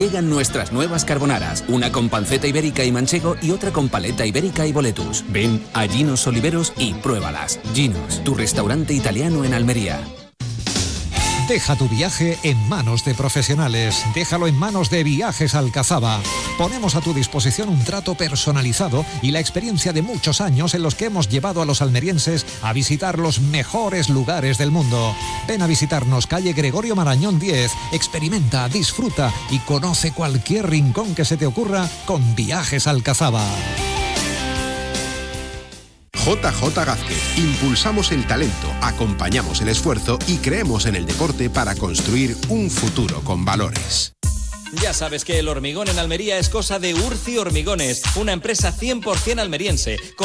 Llegan nuestras nuevas carbonaras, una con panceta ibérica y manchego y otra con paleta ibérica y boletus. Ven a Ginos Oliveros y pruébalas. Ginos, tu restaurante italiano en Almería. Deja tu viaje en manos de profesionales. Déjalo en manos de Viajes Alcazaba. Ponemos a tu disposición un trato personalizado y la experiencia de muchos años en los que hemos llevado a los almerienses a visitar los mejores lugares del mundo. Ven a visitarnos, calle Gregorio Marañón 10. Experimenta, disfruta y conoce cualquier rincón que se te ocurra con Viajes Alcazaba. JJ Gázquez. Impulsamos el talento, acompañamos el esfuerzo y creemos en el deporte para construir un futuro con valores. Ya sabes que el hormigón en Almería es cosa de Urci Hormigones, una empresa 100% almeriense.